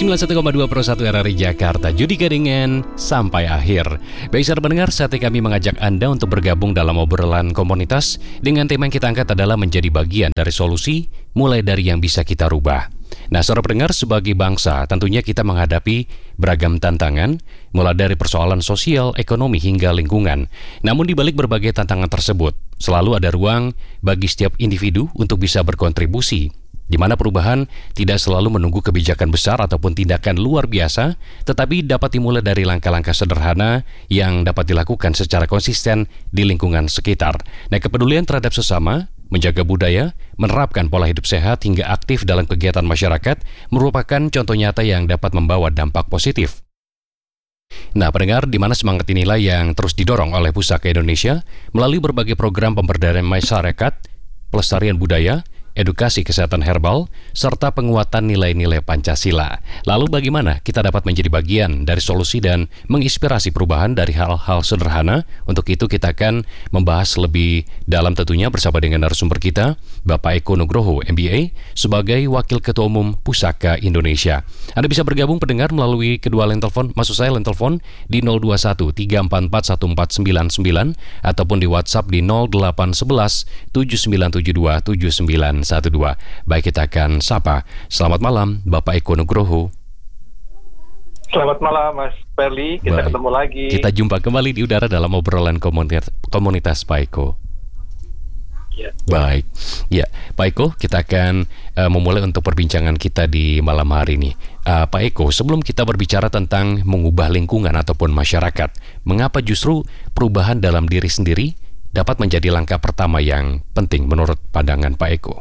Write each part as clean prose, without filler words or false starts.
91,2 Pro 1 RRI Jakarta, Judika dengan Sampai Akhir. Baik saudara pendengar, saatnya kami mengajak Anda untuk bergabung dalam obrolan komunitas dengan tema yang kita angkat adalah menjadi bagian dari solusi, mulai dari yang bisa kita rubah. Nah, saudara pendengar, sebagai bangsa tentunya kita menghadapi beragam tantangan, mulai dari persoalan sosial, ekonomi, hingga lingkungan. Namun di balik berbagai tantangan tersebut, selalu ada ruang bagi setiap individu untuk bisa berkontribusi, di mana perubahan tidak selalu menunggu kebijakan besar ataupun tindakan luar biasa, tetapi dapat dimulai dari langkah-langkah sederhana yang dapat dilakukan secara konsisten di lingkungan sekitar. Nah, kepedulian terhadap sesama, menjaga budaya, menerapkan pola hidup sehat, hingga aktif dalam kegiatan masyarakat merupakan contoh nyata yang dapat membawa dampak positif. Nah, pendengar, di mana semangat inilah yang terus didorong oleh Pusaka Indonesia melalui berbagai program pemberdayaan masyarakat, pelestarian budaya, edukasi kesehatan herbal, serta penguatan nilai-nilai Pancasila. Lalu bagaimana kita dapat menjadi bagian dari solusi dan menginspirasi perubahan dari hal-hal sederhana? Untuk itu kita akan membahas lebih dalam tentunya bersama dengan narasumber kita, Bapak Eko Nugroho, MBA, sebagai Wakil Ketua Umum Pusaka Indonesia. Anda bisa bergabung pendengar melalui kedua line telepon, maksud saya line telepon di 021 344 1499 ataupun di WhatsApp di 0811 7972 7912. Baik, kita akan sapa. Selamat malam, Bapak Eko Nugroho. Selamat malam, Mas Perli. Kita ketemu lagi. Kita jumpa kembali di udara dalam obrolan komunitas Pak Eko. Ya. Baik, ya Pak Eko, kita akan memulai untuk perbincangan kita di malam hari ini. Pak Eko, sebelum kita berbicara tentang mengubah lingkungan ataupun masyarakat, mengapa justru perubahan dalam diri sendiri dapat menjadi langkah pertama yang penting menurut pandangan Pak Eko?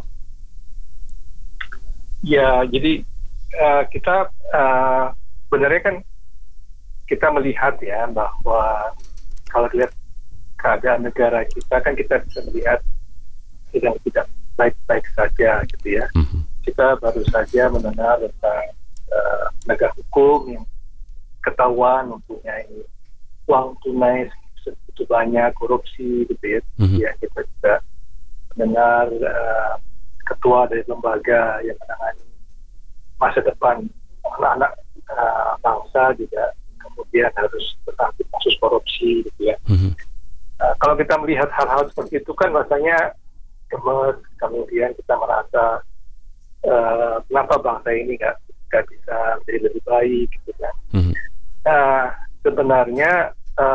Ya, jadi kita sebenarnya kan kita melihat ya bahwa kalau lihat keadaan negara kita kan kita bisa melihat sedang tidak baik-baik saja gitu ya. Kita baru saja mendengar tentang penegak hukum yang ketahuan mempunyai uang tunai segitu banyak, korupsi gitu ya. Ya, kita juga mendengar ketua dari lembaga yang menangani masa depan anak-anak bangsa juga kemudian harus tertangkap kasus korupsi gitu ya. Kalau kita melihat hal-hal seperti itu kan rasanya gemes, kemudian kita merasa kenapa bangsa ini nggak bisa menjadi lebih baik gitu kan. Sebenarnya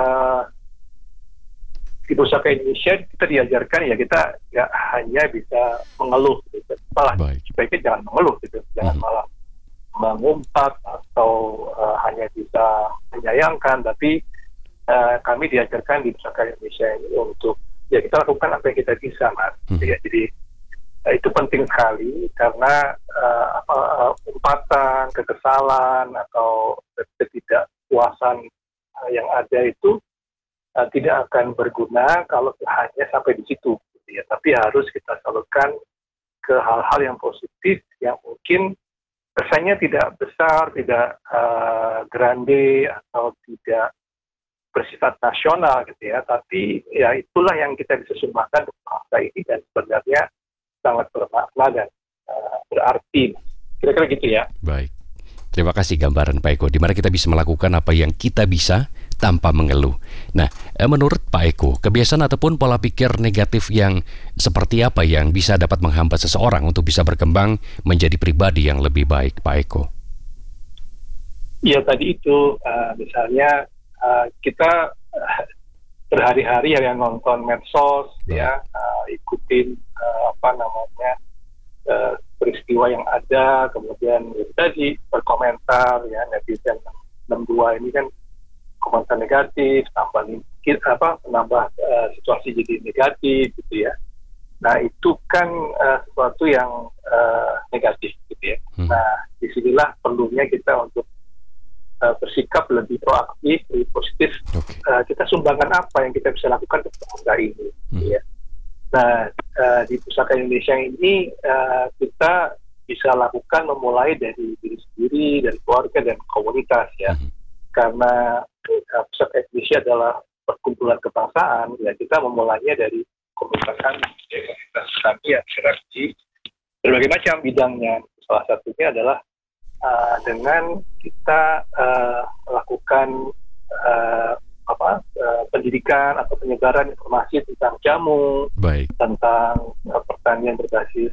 di Pusaka Indonesia kita diajarkan ya kita nggak hanya bisa mengeluh gitu. Malah sebaiknya jangan mengeluh gitu, jangan malah mengumpat atau hanya bisa menyayangkan, tapi kami diajarkan di Pusaka Indonesia ini untuk ya kita lakukan apa yang kita bisa, Mas. Ya, jadi itu penting sekali karena umpatan, kekesalan atau ketidakpuasan yang ada itu tidak akan berguna kalau hanya sampai di situ, gitu ya. Tapi harus kita salurkan ke hal-hal yang positif yang mungkin kesannya tidak besar, tidak grande atau tidak bersifat nasional, gitu ya. Tapi ya itulah yang kita bisa sumbangkan untuk bangsa ini dan sebenarnya sangat bermakna dan berarti. Kira-kira gitu ya. Baik. Terima kasih gambaran Pak Eko, di mana kita bisa melakukan apa yang kita bisa tanpa mengeluh. Nah, menurut Pak Eko, kebiasaan ataupun pola pikir negatif yang seperti apa yang bisa dapat menghambat seseorang untuk bisa berkembang menjadi pribadi yang lebih baik, Pak Eko? Iya, tadi itu misalnya kita berhari-hari yang nonton medsos, ya, ikutin peristiwa yang ada, kemudian tadi berkomentar, ya, netizen 62 ini kan komentar negatif, menambah situasi jadi negatif, gitu ya. Nah, itu kan sesuatu yang negatif, gitu ya. Nah, disinilah perlunya kita untuk bersikap lebih proaktif, lebih positif. Kita sumbangkan apa yang kita bisa lakukan untuk bangsa ini, gitu ya. Nah, di Pusaka Indonesia ini kita bisa lakukan memulai dari diri sendiri, dari keluarga dan komunitas, ya. Karena Pusaka Indonesia adalah perkumpulan kebangsaan, ya kita memulainya dari komunitas kami yang bergerak di berbagai macam bidangnya. Salah satunya adalah dengan kita melakukan pendidikan atau penyebaran informasi tentang jamu, Baik. tentang pertanian berbasis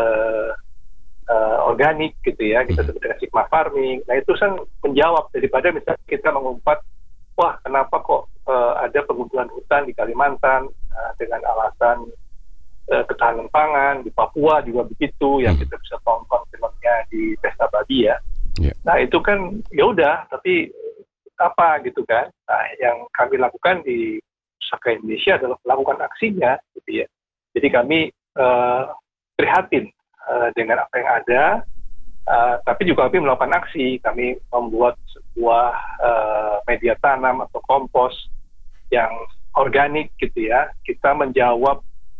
organik gitu ya, kita sebut dengan Sigma Farming. Nah itu kan menjawab daripada misalnya kita mengumpat, wah kenapa kok ada pengundulan hutan di Kalimantan dengan alasan ketahanan pangan, di Papua juga begitu, yang kita bisa tonton filmnya di Pesta Babi ya. Yeah. Nah itu kan ya udah, tapi apa gitu kan. Nah yang kami lakukan di Pusaka Indonesia adalah melakukan aksinya gitu ya. Jadi kami prihatin dengan apa yang ada, tapi juga kami melakukan aksi. Kami membuat sebuah media tanam atau kompos yang organik gitu ya. Kita menjawab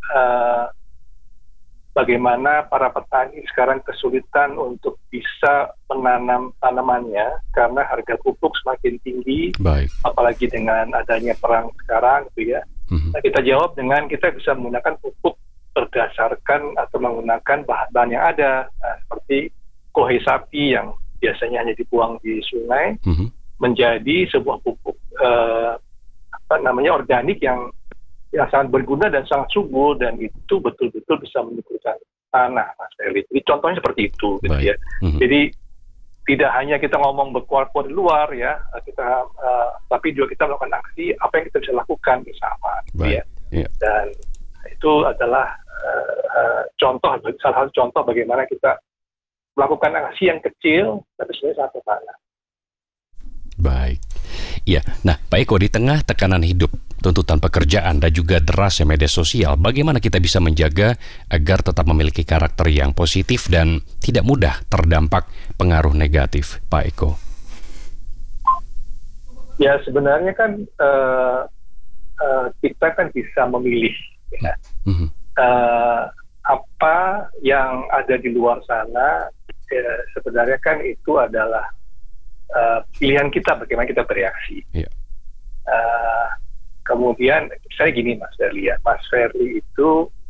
bagaimana para petani sekarang kesulitan untuk bisa menanam tanamannya karena harga pupuk semakin tinggi. Baik. Apalagi dengan adanya perang sekarang gitu ya. Nah, kita jawab dengan kita bisa menggunakan pupuk berdasarkan atau menggunakan bahan-bahan yang ada, seperti kohe sapi yang biasanya hanya dibuang di sungai, menjadi sebuah pupuk organik yang sangat berguna dan sangat subur, dan itu betul-betul bisa menyuburkan tanah, Mas Ferry. Jadi contohnya seperti itu, gitu ya. Jadi tidak hanya kita ngomong berkuar-kuar di luar ya, tapi juga kita melakukan aksi apa yang kita bisa lakukan bersama, gitu ya. Dan itu adalah contoh, salah satu contoh bagaimana kita melakukan aksi yang kecil tapi sebenarnya sangat besar. Baik. Iya. Nah, Pak Eko, di tengah tekanan hidup, tuntutan pekerjaan, dan juga derasnya media sosial, bagaimana kita bisa menjaga agar tetap memiliki karakter yang positif dan tidak mudah terdampak pengaruh negatif, Pak Eko? Ya, sebenarnya kan kita kan bisa memilih ya. Apa yang ada di luar sana, sebenarnya kan itu adalah pilihan kita bagaimana kita bereaksi. Kemudian saya gini Mas Ferly ya, Mas Ferly itu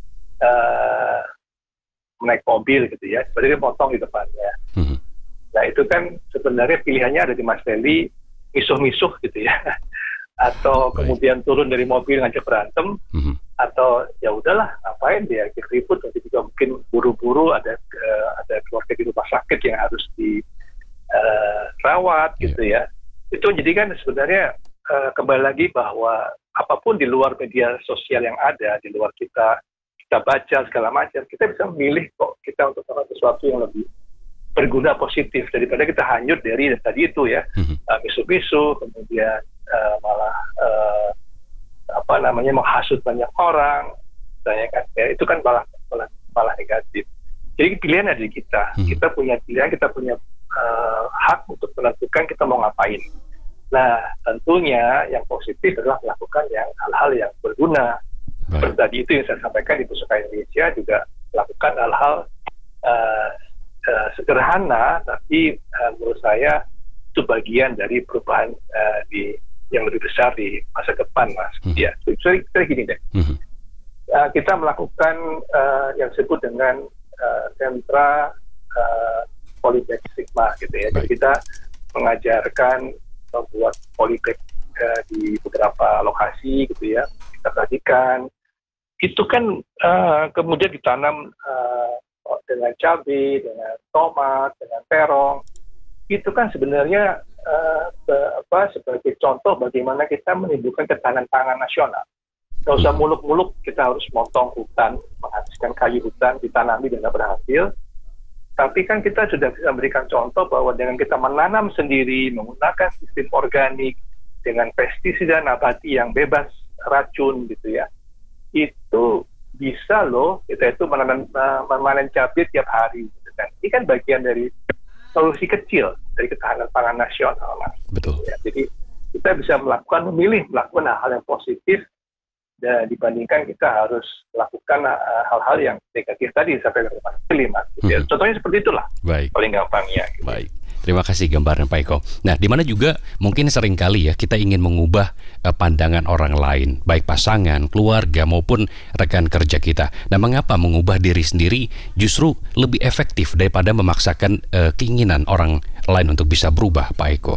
naik mobil gitu ya, sebenarnya potong di depannya. Nah itu kan sebenarnya pilihannya ada di Mas Ferly, misuh-misuh gitu ya, atau kemudian turun dari mobil ngajak berantem, atau ya udahlah ngapain dia ribut, nanti juga mungkin buru-buru ada keluarga di rumah sakit yang harus dirawat gitu ya. Itu jadi kan sebenarnya kembali lagi bahwa apapun di luar media sosial yang ada, di luar kita baca segala macam, kita bisa memilih kok kita untuk melakukan sesuatu yang lebih berguna positif daripada kita hanyut dari tadi itu ya, misu-misu, kemudian malah menghasut banyak orang, misalnya kan, ya, itu kan malah negatif. Jadi pilihan ada di kita, kita punya pilihan, kita punya hak untuk menentukan kita mau ngapain. Nah, tentunya yang positif adalah melakukan hal-hal yang berguna. Seperti tadi itu yang saya sampaikan di Pusaka Indonesia, juga melakukan hal-hal sederhana, tapi menurut saya itu bagian dari perubahan yang lebih besar di masa depan, Mas. Ya, saya gini deh. Kita melakukan yang disebut dengan sentra Polybag Sigma gitu ya. Jadi kita mengajarkan membuat polybag di beberapa lokasi gitu ya. Kita perhatikan itu kan kemudian ditanam dengan cabai, dengan tomat, dengan terong. Itu kan sebenarnya sebagai contoh bagaimana kita menimbulkan ketahanan pangan nasional. Nggak usah muluk-muluk kita harus motong hutan, menghabiskan kayu hutan, ditanami dan nggak berhasil. Tapi kan kita sudah bisa memberikan contoh bahwa dengan kita menanam sendiri, menggunakan sistem organik, dengan pestisida nabati yang bebas racun gitu ya, itu bisa loh kita itu memanen cabai tiap hari. Gitu kan. Ini kan bagian dari solusi kecil dari ketahanan pangan nasional, Mas. Betul. Ya, jadi kita bisa memilih melakukan hal-hal yang positif, dan dibandingkan kita harus melakukan hal-hal yang negatif tadi sampai ke Mas. Contohnya seperti itulah. Baik. Paling gampangnya. Gitu. Baik. Terima kasih gambaran Pak Eko. Nah, di mana juga mungkin sering kali ya kita ingin mengubah pandangan orang lain, baik pasangan, keluarga maupun rekan kerja kita. Nah, mengapa mengubah diri sendiri justru lebih efektif daripada memaksakan keinginan orang lain untuk bisa berubah, Pak Eko?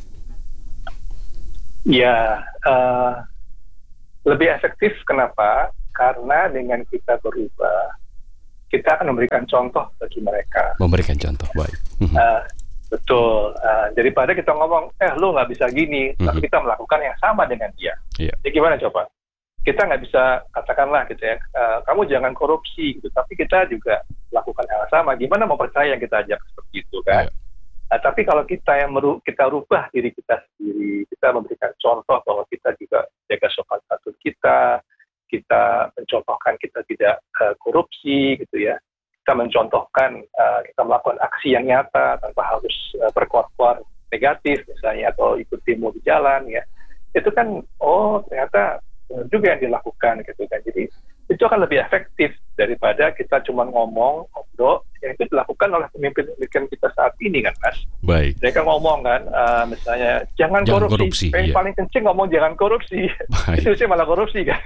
Ya, lebih efektif kenapa? Karena dengan kita berubah, kita akan memberikan contoh bagi mereka. Memberikan contoh, baik. Betul. Daripada kita ngomong, lu nggak bisa gini, tapi kita melakukan yang sama dengan dia. Yeah. Jadi gimana coba? Kita nggak bisa katakanlah gitu ya, kamu jangan korupsi gitu, tapi kita juga lakukan hal sama. Gimana mau percaya yang kita ajak seperti itu kan? Yeah. Tapi kalau kita kita rubah diri kita sendiri, kita memberikan contoh bahwa kita juga jaga sopan santun kita mencontohkan kita tidak korupsi gitu ya, kita mencontohkan kita melakukan aksi yang nyata tanpa harus berkuar-kuar negatif misalnya atau ikut demo di jalan ya, itu kan ternyata juga yang dilakukan gitu kan. Jadi itu akan lebih efektif daripada kita cuma ngobrol yang itu dilakukan oleh pemimpin kita saat ini kan Mas. Baik. Mereka ngomong kan misalnya jangan korupsi. Yang paling kencing ngomong jangan korupsi. Itu sih malah korupsi kan.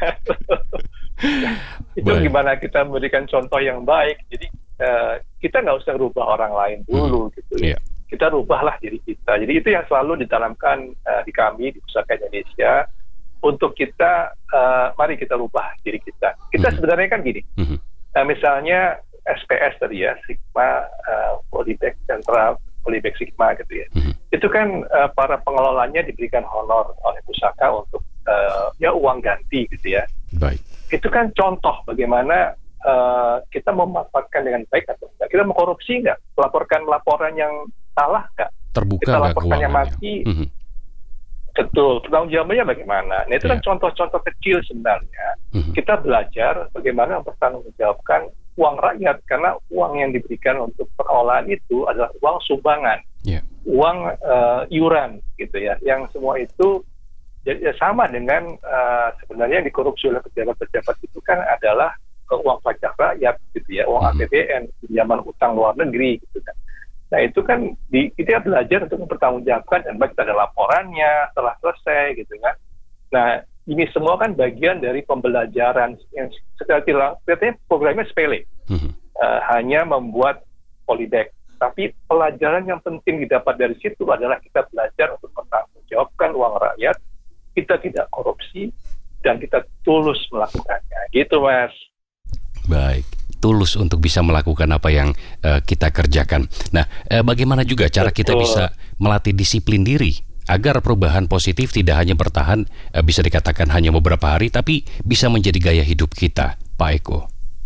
Itu baik. Gimana kita memberikan contoh yang baik. Jadi kita nggak usah rubah orang lain dulu gitu ya. Kita rubahlah diri kita. Jadi itu yang selalu ditanamkan di kami di Pusaka Indonesia. Untuk kita, mari kita rubah diri kita. Kita sebenarnya kan gini, misalnya SPS tadi ya, Sigma, Polybag, Sentra, Polybag Sigma gitu ya. Itu kan para pengelolanya diberikan honor oleh pusaka untuk uang ganti gitu ya. Baik. Itu kan contoh bagaimana kita memanfaatkan dengan baik atau enggak. Kita mau korupsi enggak? Melaporkan laporan yang salah enggak? Terbuka kita laporkan yang mati. Betul, tanggung jawabnya bagaimana? Nah itu kan contoh-contoh kecil sebenarnya. Kita belajar bagaimana mempertanggungjawabkan uang rakyat, karena uang yang diberikan untuk pengelolaan itu adalah uang sumbangan, uang iuran gitu ya. Yang semua itu sama dengan sebenarnya yang dikorupsi oleh pejabat-pejabat itu kan adalah uang pajak rakyat gitu ya, uang APBN, pinjaman utang luar negeri gitu kan. Nah itu kan kita belajar untuk mempertanggungjawabkan dan kita ada laporannya setelah selesai gitu kan. Nah ini semua kan bagian dari pembelajaran yang kelihatannya programnya sepele, hanya membuat polybag. Tapi pelajaran yang penting didapat dari situ adalah kita belajar untuk mempertanggungjawabkan uang rakyat, kita tidak korupsi dan kita tulus melakukannya. Gitu Mas. Baik. Tulus untuk bisa melakukan apa yang kita kerjakan. Nah, bagaimana juga cara kita bisa melatih disiplin diri agar perubahan positif tidak hanya bertahan, bisa dikatakan hanya beberapa hari, tapi bisa menjadi gaya hidup kita, Pak Eko?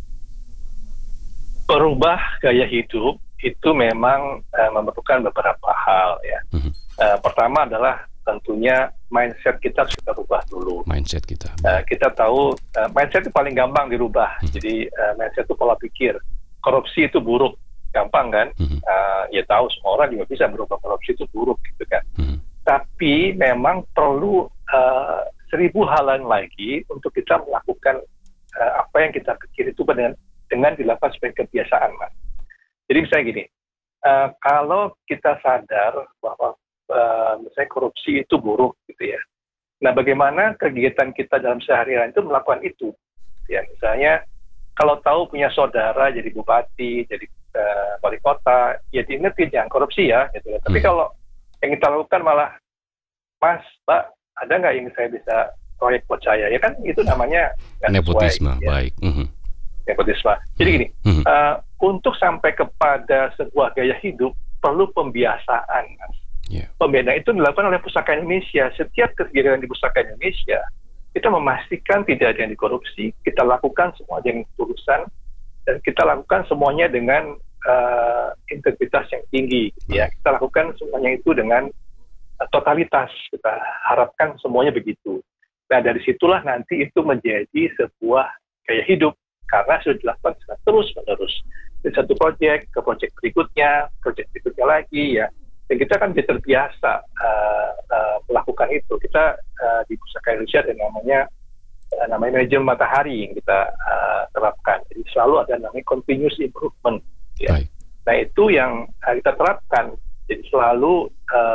Berubah gaya hidup itu memang memerlukan beberapa hal ya. Pertama adalah tentunya mindset kita harus kita rubah dulu. Mindset kita. Kita tahu mindset itu paling gampang dirubah. Jadi mindset itu pola pikir. Korupsi itu buruk, gampang kan? Ya tahu semua orang juga bisa berubah korupsi itu buruk gitu kan. Tapi memang perlu 1000 halan lagi untuk kita melakukan apa yang kita pikir itu dengan dilakukan sebagai kebiasaan, Mas. Jadi misalnya gini, kalau kita sadar bahwa misalnya korupsi itu buruk gitu ya. Nah, bagaimana kegiatan kita dalam sehari-hari itu melakukan itu? Ya, misalnya kalau tahu punya saudara jadi bupati, jadi wali kota, ya diingetin jangan korupsi ya, gitu ya. Tapi kalau yang kita lakukan malah, Mas, Mbak, ada nggak yang saya bisa proyek buat saya? Ya kan itu namanya nepotisme, sesuai, baik. Nepotisme. Jadi gini, untuk sampai kepada sebuah gaya hidup perlu pembiasaan, Mas. Pembinaan itu dilakukan oleh Pusaka Indonesia. Setiap kegiatan di Pusaka Indonesia, kita memastikan tidak ada yang dikorupsi, kita lakukan semua dengan ketulusan, dan kita lakukan semuanya dengan integritas yang tinggi. Ya, kita lakukan semuanya itu dengan totalitas. Kita harapkan semuanya begitu. Nah, dari situlah nanti itu menjadi sebuah gaya hidup, karena sudah dilakukan terus-menerus. Dari satu proyek ke proyek berikutnya lagi ya. Dan kita kan terbiasa melakukan itu. Kita di Pusaka Indonesia ada namanya manajemen matahari yang kita terapkan. Jadi selalu ada namanya continuous improvement. Ya. Nah itu yang kita terapkan. Jadi selalu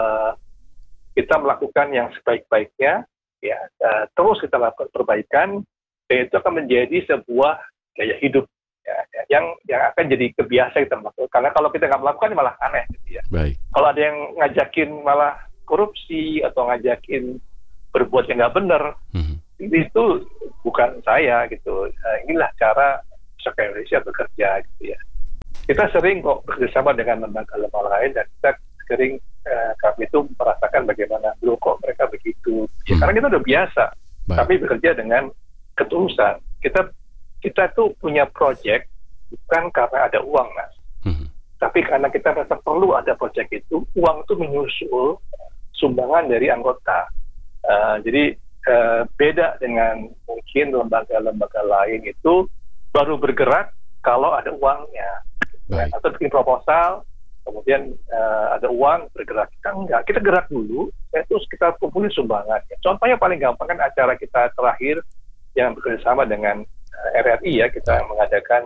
kita melakukan yang sebaik-baiknya, ya, terus kita lakukan perbaikan, dan itu akan menjadi sebuah gaya hidup ya, yang akan jadi kebiasaan kita melakukan. Karena kalau kita nggak melakukan malah aneh, gitu ya. Baik. Kalau ada yang ngajakin malah korupsi atau ngajakin berbuat yang nggak benar, itu bukan saya gitu. Inilah cara masyarakat Indonesia bekerja, gitu ya. Kita sering kok bekerjasama dengan lembaga-lembaga lain, dan kita sering kami itu merasakan bagaimana loh kok mereka begitu. Ya, karena kita udah biasa, tapi bekerja dengan ketulusan. Kita tuh punya proyek bukan karena ada uang, Mas. Tapi karena kita merasa perlu ada proyek itu, uang itu menyusul sumbangan dari anggota. Jadi beda dengan mungkin lembaga-lembaga lain itu baru bergerak kalau ada uangnya. Atau bikin proposal, kemudian ada uang bergerak. Kita enggak, kita gerak dulu, terus kita kumpulin sumbangan. Contohnya paling gampang kan acara kita terakhir yang bekerjasama dengan RRI ya, kita mengadakan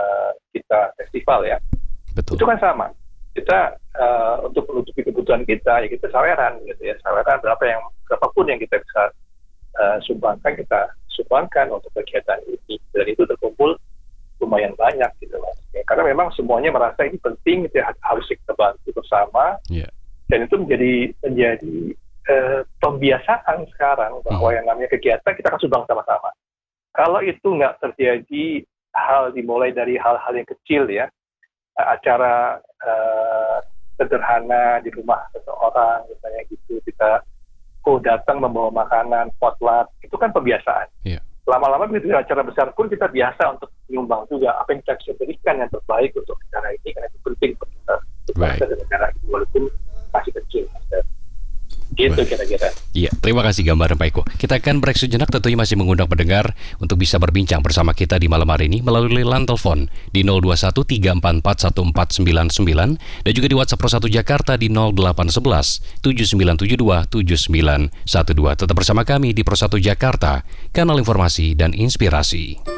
kita festival ya. Betul. Itu kan sama. Kita untuk menutupi kebutuhan kita, ya kita saweran gitu ya. Saweran berapapun yang kita bisa sumbangkan, kita sumbangkan untuk kegiatan ini. Dan itu terkumpul lumayan banyak gitu Mas. Ya, karena memang semuanya merasa ini penting, itu harus kita bantu bersama. Dan itu menjadi pembiasaan sekarang bahwa yang namanya kegiatan kita akan sumbang sama-sama. Kalau itu nggak terjadi, dimulai dari hal-hal yang kecil ya, acara sederhana di rumah seseorang misalnya gitu, kita datang membawa makanan, potluck, itu kan pembiasaan. Lama-lama begitu acara besar pun kita biasa untuk menyumbang juga apa yang kita bisa berikan yang terbaik untuk acara ini, karena itu penting untuk kita, untuk bangsa dan negara ini, walaupun masih kecil. Gitu kira-kira. Iya, terima kasih gambaran Pak Eko. Kita akan break sejenak, tentunya masih mengundang pendengar untuk bisa berbincang bersama kita di malam hari ini melalui line telepon di 0213441499 dan juga di WhatsApp Pro 1 Jakarta di 0811 7972 7912. Tetap bersama kami di Pro 1 Jakarta, kanal informasi dan inspirasi.